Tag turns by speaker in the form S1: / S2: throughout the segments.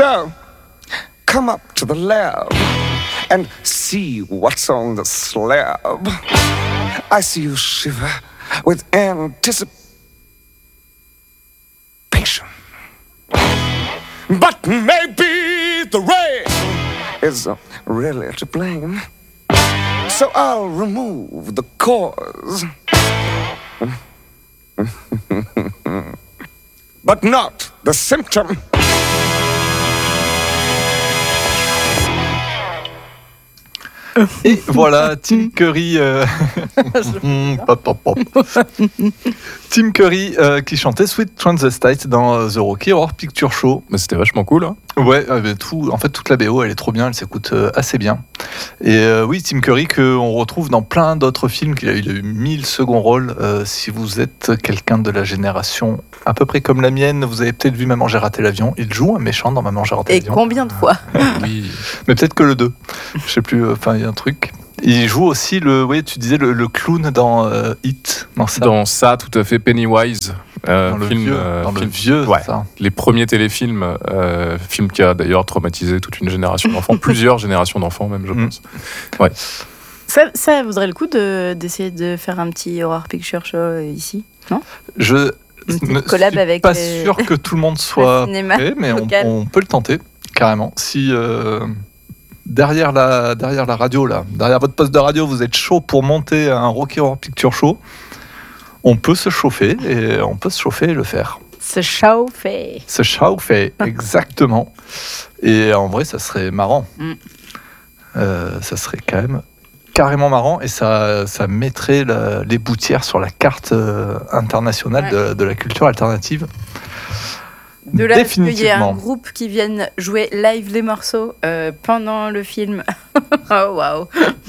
S1: So, come up to the lab and see what's on the slab. I see you shiver with anticipation. But maybe the rain is really to blame. So I'll remove the cause. But not the symptom.
S2: Et voilà, Tim Curry. Tim Curry qui chantait Sweet Transvestite dans The Rocky Horror Picture Show.
S3: Mais c'était vachement cool. Hein.
S2: Ouais, en fait, toute la BO, elle est trop bien, elle s'écoute assez bien. Et oui, Tim Curry qu'on retrouve dans plein d'autres films. Il a eu 1000 seconds rôles. Si vous êtes quelqu'un de la génération à peu près comme la mienne, vous avez peut-être vu Maman, j'ai raté l'avion. Il joue un méchant dans Maman, j'ai raté l'avion.
S4: Et combien de fois?
S3: Oui.
S2: Mais peut-être que le 2. Je sais plus, enfin, il y a un truc. Il joue aussi tu disais le clown dans It.
S3: Dans ça, tout à fait, Pennywise.
S2: Dans le
S3: film,
S2: vieux,
S3: ouais,
S2: ça.
S3: Les premiers téléfilms, film qui a d'ailleurs traumatisé toute une génération d'enfants, plusieurs générations d'enfants même, je pense. Ouais.
S4: Ça vaudrait le coup d'essayer de faire un petit horror picture show ici, non?
S2: Je ne
S4: collab
S2: suis
S4: avec
S2: pas sûr que tout le monde soit prêt, mais on peut le tenter, carrément. Si derrière la radio, là, derrière votre poste de radio, vous êtes chaud pour monter un Rocky Horror Picture Show, on peut se chauffer et le faire.
S4: Se chauffer.
S2: Se chauffer, exactement. Et en vrai, ça serait marrant. Ça serait quand même carrément marrant et ça mettrait les Boutières sur la carte internationale de la culture alternative.
S4: De là qu'il y ait un groupe qui vienne jouer live les morceaux pendant le film. Oh waouh.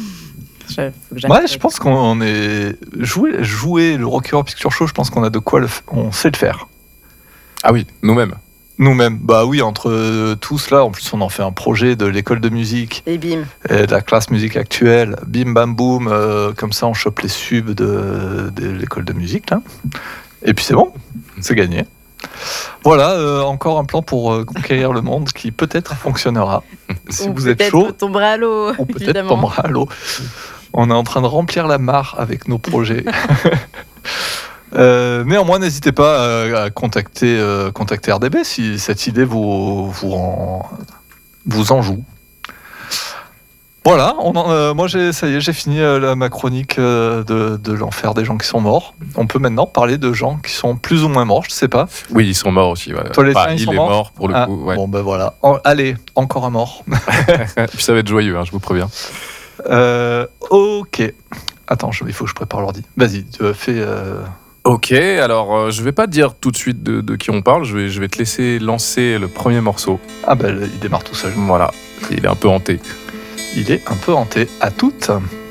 S2: Ouais, je pense qu'on est jouer le Rocky Horror Picture Show. Je pense qu'on a de quoi on sait le faire.
S3: Ah oui, nous-mêmes.
S2: Bah oui, entre tous là, en plus on en fait un projet de l'école de musique
S4: et bim,
S2: et de la classe musique actuelle, bim bam boum, comme ça on chope les subs de l'école de musique là. Et puis c'est bon, c'est gagné. Voilà, encore un plan pour conquérir le monde qui peut-être fonctionnera. Si vous êtes chaud,
S4: peut-être tombera à l'eau.
S2: Ou peut-être tombera à l'eau. On est en train de remplir la mare avec nos projets. Néanmoins, n'hésitez pas à contacter RDB si cette idée vous en joue. Voilà, moi j'ai fini ma chronique de l'enfer des gens qui sont morts. On peut maintenant parler de gens qui sont plus ou moins morts, je sais pas.
S3: Oui, ils sont morts aussi. Ouais.
S2: Toi,
S3: il est mort pour le coup. Ouais.
S2: Bon ben voilà. Allez, encore un mort.
S3: Puis ça va être joyeux, je vous préviens.
S2: Ok. Attends, il faut que je prépare l'ordi. Vas-y, fais.
S3: Ok, alors je vais pas te dire tout de suite de qui on parle. Je vais te laisser lancer le premier morceau.
S2: Ah ben il démarre tout seul.
S3: Voilà, il est un peu hanté.
S2: Il est un peu hanté. À toutes.